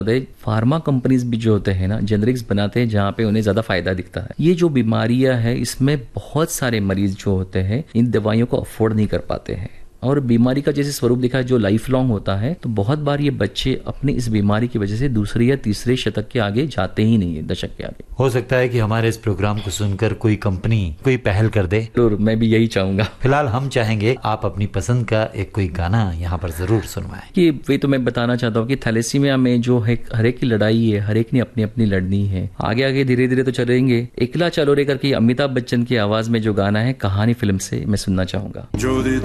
Pharma companies भी जो होते हैं ना, जेनरिक्स बनाते हैं जहाँ पे उन्हें ज्यादा फायदा दिखता है। ये जो बीमारियां है इसमें बहुत सारे मरीज जो होते हैं इन दवाइयों को अफोर्ड नहीं कर पाते हैं, और बीमारी का जैसे स्वरूप दिखा है जो लाइफ लॉन्ग होता है, तो बहुत बार ये बच्चे अपनी इस बीमारी की वजह से दूसरे या तीसरे शतक के आगे जाते ही नहीं है, दशक के आगे। हो सकता है कि हमारे इस प्रोग्राम को सुनकर कोई कंपनी कोई पहल कर दे। जरूर, मैं भी यही चाहूंगा। फिलहाल हम चाहेंगे आप अपनी पसंद का एक कोई गाना यहाँ पर जरूर सुनवाएं। कि वे तो मैं बताना चाहता हूँ कि थैलेसीमिया में जो है हर एक की लड़ाई है, हर एक ने अपनी अपनी लड़नी है। आगे आगे धीरे धीरे तो चलेंगे। एकला चलो रे करके अमिताभ बच्चन की आवाज में जो गाना है कहानी फिल्म से मैं सुनना चाहूंगा।